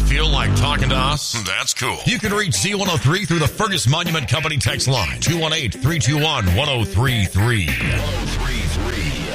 Feel like talking to us? That's cool. You can reach Z103 through the Fergus Monument Company text line, 218-321-1033. 1033.